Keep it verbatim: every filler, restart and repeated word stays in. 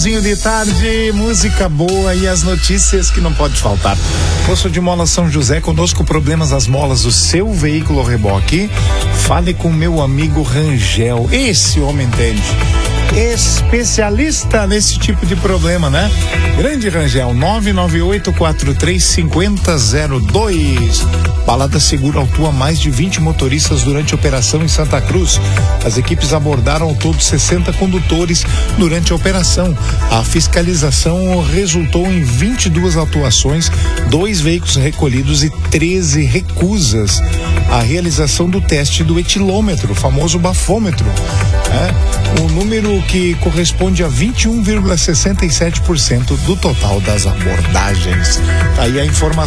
Finalzinho de tarde, música boa e as notícias que não pode faltar. Posto de Mola São José, conosco problemas das molas do seu veículo reboque. Fale com meu amigo Rangel. Esse homem entende. Especialista nesse tipo de problema, né? Grande Rangel, nove nove oito quatro três cinco zero zero dois. Balada Segura autua mais de vinte motoristas durante a operação em Santa Cruz. As equipes abordaram ao todo sessenta condutores durante a operação. A fiscalização resultou em vinte e duas autuações, dois veículos recolhidos e treze recusas. A realização do teste do etilômetro, o famoso bafômetro, né? O número que corresponde a vinte e um vírgula sessenta e sete por cento do total das abordagens. Tá aí a informação.